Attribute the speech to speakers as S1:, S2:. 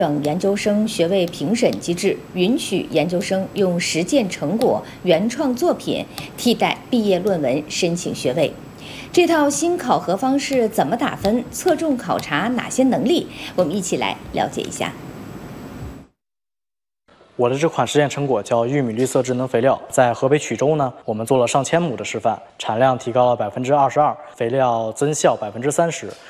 S1: 省研究生学位评审机制允许研究生用实践成果、原创作品替代毕业论文申请学位。这套新考核方式怎么打分？侧重考察哪些能力？我们一起来了解一下。
S2: 我的这款实验成果叫玉米绿色智能肥料，在河北曲周呢，我们做了上千亩的示范，产量提高了22%，肥料增效30%，